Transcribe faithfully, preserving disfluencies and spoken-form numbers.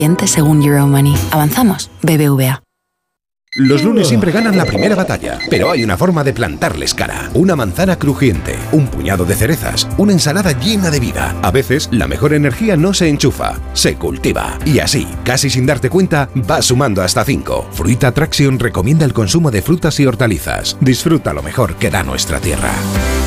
Según Euromoney. Avanzamos. B B V A. Los lunes siempre ganan la primera batalla, pero hay una forma de plantarles cara. Una manzana crujiente, un puñado de cerezas, una ensalada llena de vida. A veces, la mejor energía no se enchufa, se cultiva. Y así, casi sin darte cuenta, vas sumando hasta cinco. Fruit Attraction recomienda el consumo de frutas y hortalizas. Disfruta lo mejor que da nuestra tierra.